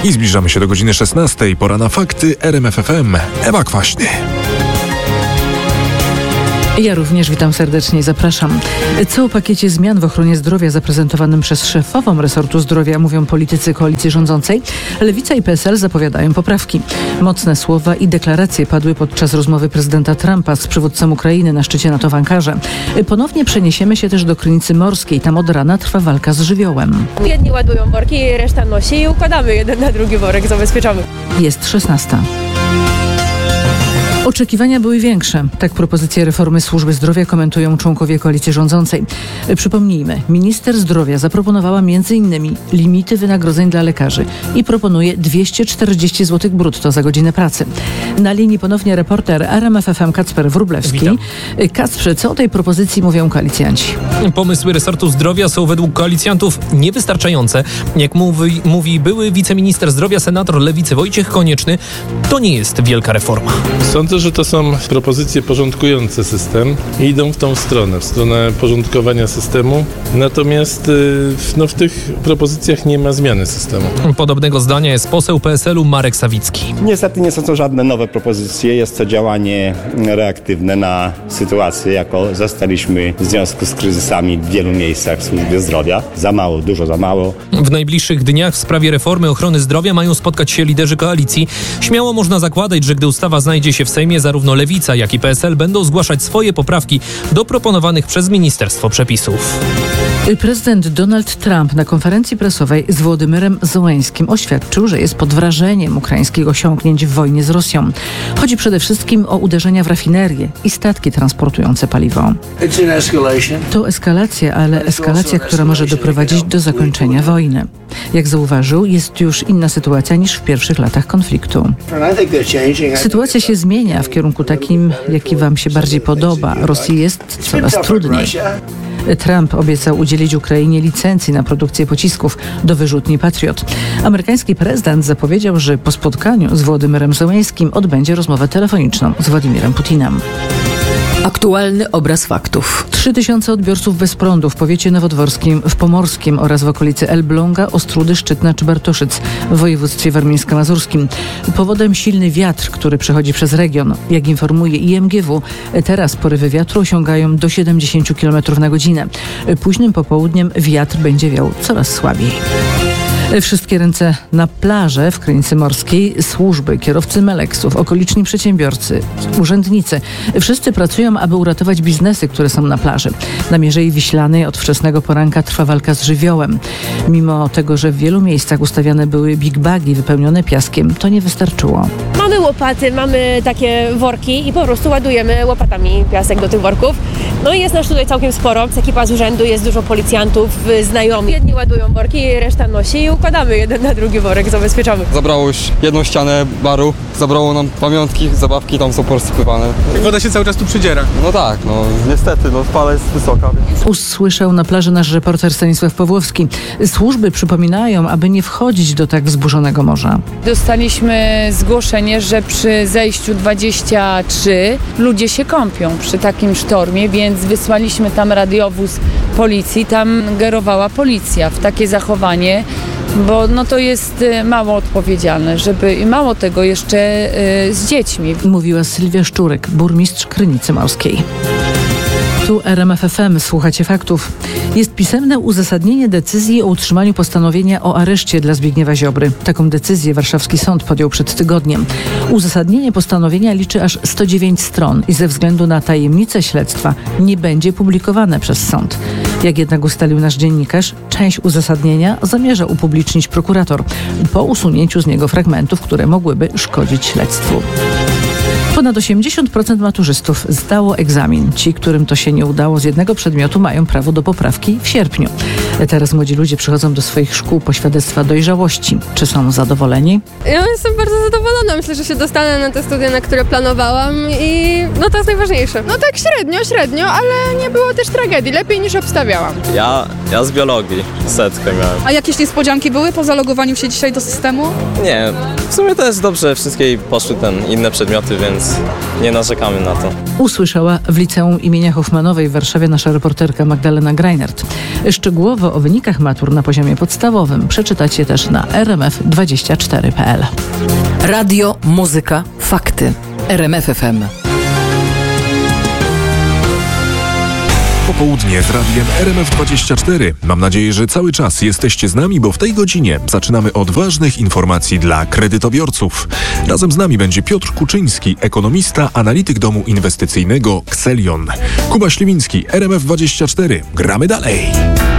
I zbliżamy się do godziny 16. Pora na fakty RMF FM. Ewa Kwaśny. Ja również witam serdecznie i zapraszam. Co o pakiecie zmian w ochronie zdrowia zaprezentowanym przez szefową resortu zdrowia mówią politycy koalicji rządzącej? Lewica i PSL zapowiadają poprawki. Mocne słowa i deklaracje padły podczas rozmowy prezydenta Trumpa z przywódcą Ukrainy na szczycie NATO w Ankarze. Ponownie przeniesiemy się też do Krynicy Morskiej. Tam od rana trwa walka z żywiołem. Jedni ładują worki, reszta nosi i układamy jeden na drugi worek, zabezpieczamy. Jest 16. Oczekiwania były większe. Tak propozycje reformy służby zdrowia komentują członkowie koalicji rządzącej. Przypomnijmy, minister zdrowia zaproponowała m.in. limity wynagrodzeń dla lekarzy i proponuje 240 zł brutto za godzinę pracy. Na linii ponownie reporter RMF FM Kacper Wróblewski. Witam. Kacprze, co o tej propozycji mówią koalicjanci? Pomysły resortu zdrowia są według koalicjantów niewystarczające. Jak mówi były wiceminister zdrowia, senator Lewicy Wojciech Konieczny, to nie jest wielka reforma. Sądzę, że to są propozycje porządkujące system i idą w tą stronę, w stronę porządkowania systemu. Natomiast w tych propozycjach nie ma zmiany systemu. Podobnego zdania jest poseł PSL-u Marek Sawicki. Niestety nie są to żadne nowe propozycje, jest to działanie reaktywne na sytuację, jaką zastaliśmy w związku z kryzysami w wielu miejscach w służbie zdrowia. Za mało, dużo za mało. W najbliższych dniach w sprawie reformy ochrony zdrowia mają spotkać się liderzy koalicji. Śmiało można zakładać, że gdy ustawa znajdzie się w Sejmie, zarówno Lewica, jak i PSL będą zgłaszać swoje poprawki do proponowanych przez ministerstwo przepisów. Prezydent Donald Trump na konferencji prasowej z Wołodymyrem Zełenskim oświadczył, że jest pod wrażeniem ukraińskich osiągnięć w wojnie z Rosją. Chodzi przede wszystkim o uderzenia w rafinerię i statki transportujące paliwo. To eskalacja, ale eskalacja, która może doprowadzić do zakończenia wojny. Jak zauważył, jest już inna sytuacja niż w pierwszych latach konfliktu. Sytuacja się zmienia w kierunku takim, jaki wam się bardziej podoba. Rosji jest coraz trudniej. Trump obiecał udzielić Ukrainie licencji na produkcję pocisków do wyrzutni Patriot. Amerykański prezydent zapowiedział, że po spotkaniu z Wołodymyrem Zełenskim odbędzie rozmowę telefoniczną z Władimirem Putinem. Aktualny obraz faktów. 3000 odbiorców bez prądu w powiecie nowodworskim, w Pomorskim oraz w okolicy Elbląga, Ostródy, Szczytna czy Bartoszyc w województwie warmińsko-mazurskim. Powodem silny wiatr, który przechodzi przez region. Jak informuje IMGW, teraz porywy wiatru osiągają do 70 km na godzinę. Późnym popołudniem wiatr będzie wiał coraz słabiej. Wszystkie ręce na plażę w Krynicy Morskiej, służby, kierowcy Meleksów, okoliczni przedsiębiorcy, urzędnicy. Wszyscy pracują, aby uratować biznesy, które są na plaży. Na Mierzei Wiślanej od wczesnego poranka trwa walka z żywiołem. Mimo tego, że w wielu miejscach ustawiane były big bagi wypełnione piaskiem, to nie wystarczyło. Mamy łopaty, mamy takie worki i po prostu ładujemy łopatami piasek do tych worków. No i jest nas tutaj całkiem sporo. Ekipa z urzędu, jest dużo policjantów, znajomi. Jedni ładują worki, reszta nosi i układamy jeden na drugi worek, zabezpieczamy. Zabrało już jedną ścianę baru, zabrało nam pamiątki, zabawki tam są porozsypywane. Woda się cały czas tu przedziera. No tak, niestety, fala jest wysoka. Usłyszał na plaży nasz reporter Stanisław Pawłowski. Służby przypominają, aby nie wchodzić do tak wzburzonego morza. Dostaliśmy zgłoszenie, że przy zejściu 23 ludzie się kąpią przy takim sztormie, więc wysłaliśmy tam radiowóz policji, tam gerowała policja w takie zachowanie, bo to jest mało odpowiedzialne, i mało tego jeszcze z dziećmi. Mówiła Sylwia Szczurek, burmistrz Krynicy Morskiej. Tu RMF FM, słuchacie faktów. Jest pisemne uzasadnienie decyzji o utrzymaniu postanowienia o areszcie dla Zbigniewa Ziobry. Taką decyzję warszawski sąd podjął przed tygodniem. Uzasadnienie postanowienia liczy aż 109 stron i ze względu na tajemnicę śledztwa nie będzie publikowane przez sąd. Jak jednak ustalił nasz dziennikarz, część uzasadnienia zamierza upublicznić prokurator po usunięciu z niego fragmentów, które mogłyby szkodzić śledztwu. Ponad 80% maturzystów zdało egzamin. Ci, którym to się nie udało z jednego przedmiotu, mają prawo do poprawki w sierpniu. Teraz młodzi ludzie przychodzą do swoich szkół po świadectwa dojrzałości. Czy są zadowoleni? Ja jestem bardzo zadowolona. Myślę, że się dostanę na te studia, na które planowałam i no to jest najważniejsze. No tak średnio, ale nie było też tragedii. Lepiej niż obstawiałam. Ja z biologii 100 miałem. A jakieś niespodzianki były po zalogowaniu się dzisiaj do systemu? Nie, w sumie to jest dobrze. Wszystkie poszły inne przedmioty, więc nie narzekamy na to. Usłyszała w Liceum imienia Hoffmanowej w Warszawie nasza reporterka Magdalena Greinert. Szczegółowo o wynikach matur na poziomie podstawowym przeczytacie też na rmf24.pl. Radio, muzyka, fakty. RMF FM. Popołudnie z radiem RMF24. Mam nadzieję, że cały czas jesteście z nami, bo w tej godzinie zaczynamy od ważnych informacji dla kredytobiorców. Razem z nami będzie Piotr Kuczyński, ekonomista, analityk domu inwestycyjnego Xelion. Kuba Śliwiński, RMF24. Gramy dalej.